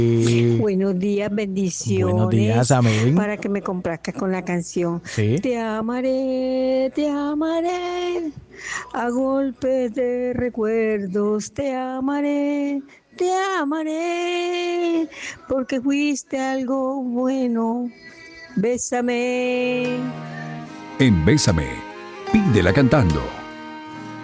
Buenos días, Buenos días, bendiciones, amén. para que me complazcas con la canción. Sí. Te amaré, a golpes de recuerdos, te amaré, porque fuiste algo bueno. Bésame. En Bésame, pídela cantando.